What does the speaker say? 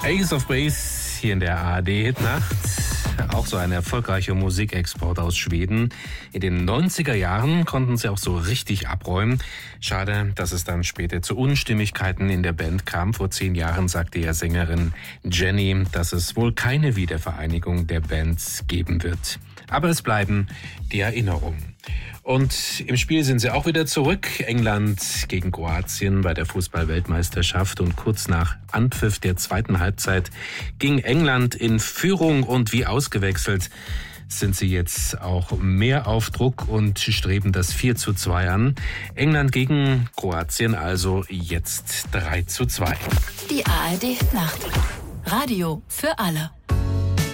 Ace of Base hier in der ARD-Hitnacht. Auch so ein erfolgreicher Musikexport aus Schweden. In den 90er Jahren konnten sie auch so richtig abräumen. Schade, dass es dann später zu Unstimmigkeiten in der Band kam. Vor 10 Jahren sagte ja Sängerin Jenny, dass es wohl keine Wiedervereinigung der Bands geben wird. Aber es bleiben die Erinnerungen. Und im Spiel sind sie auch wieder zurück. England gegen Kroatien bei der Fußball-Weltmeisterschaft. Und kurz nach Anpfiff der zweiten Halbzeit ging England in Führung. Und wie ausgewechselt sind sie jetzt auch mehr auf Druck und streben das 4:2 an. England gegen Kroatien also jetzt 3:2. Die ARD Nacht. Radio für alle.